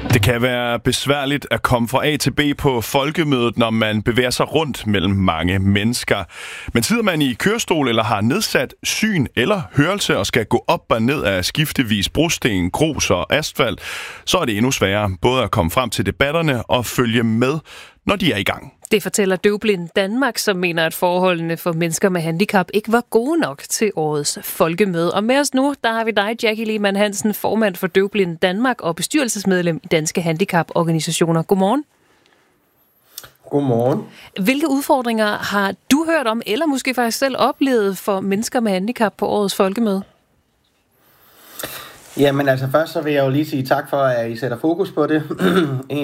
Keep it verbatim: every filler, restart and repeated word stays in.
Det kan være besværligt at komme fra A til B på folkemødet, når man bevæger sig rundt mellem mange mennesker. Men sidder man i kørestol eller har nedsat syn eller hørelse og skal gå op og ned af skiftevis brosten, grus og asfalt, så er det endnu sværere både at komme frem til debatterne og følge med, når de er i gang. Det fortæller Døvblind Danmark, som mener, at forholdene for mennesker med handicap ikke var gode nok til årets folkemøde. Og med os nu, der har vi dig, Jackie Lehmann Hansen, formand for Døvblind Danmark og bestyrelsesmedlem i Danske Handicaporganisationer. Godmorgen. Godmorgen. Hvilke udfordringer har du hørt om, eller måske faktisk selv oplevet for mennesker med handicap på årets folkemøde? Jamen altså først så vil jeg jo lige sige tak for, at I sætter fokus på det.